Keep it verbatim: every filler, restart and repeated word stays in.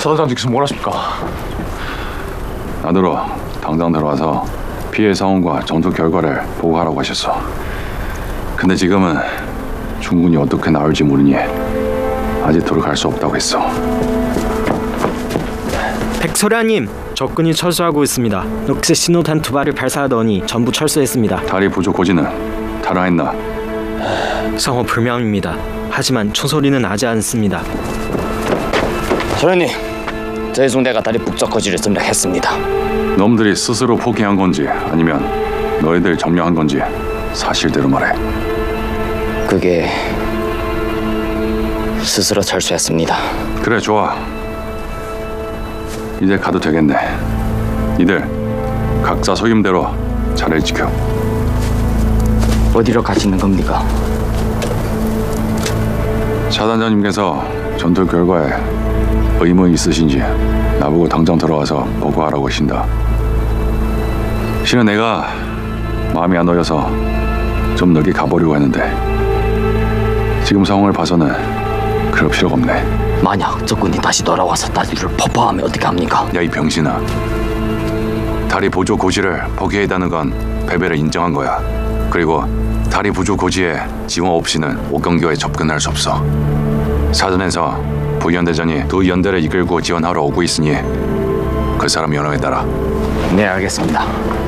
사단장님께서 뭘 하십니까? 나더러 당장 들어와서 피해 상황과 전투 결과를 보고하라고 하셨어. 근데 지금은 중군이 어떻게 나올지 모르니 아직도록 갈 수 없다고 했어. 백설야님, 적군이 철수하고 있습니다. 녹색 신호탄 두 발을 발사하더니 전부 철수했습니다. 다리 부족 고지는 탈환했나? 상호 불명입니다. 하지만 총소리는 나지 않습니다. 소련님, 저희 중대가 다리 북쪽 거지를 점령했습니다. 놈들이 스스로 포기한 건지 아니면 너희들 점령한 건지 사실대로 말해. 그게 스스로 철수했습니다. 그래, 좋아. 이제 가도 되겠네. 이들 각자 소임대로 자리를 지켜. 어디로 가시는 겁니까? 차단장님께서 전투 결과에 의문이 있으신지 나보고 당장 들어와서 보고하라고 하신다. 실은 내가 마음이 안 놓여서 좀 늦게 가보려고 했는데 지금 상황을 봐서는 그럴 필요가 없네. 만약 적군이 다시 돌아와서 다리를 폭파하면 어떻게 합니까? 야, 이 병신아. 다리 보조 고지를 포기했다는 건 패배를 인정한 거야. 그리고 다리 부조 고지에 지원 없이는 오경교에 접근할 수 없어. 사전에서 부연대전이 두 연대를 이끌고 지원하러 오고 있으니 그 사람 연호에 따라. 네, 알겠습니다.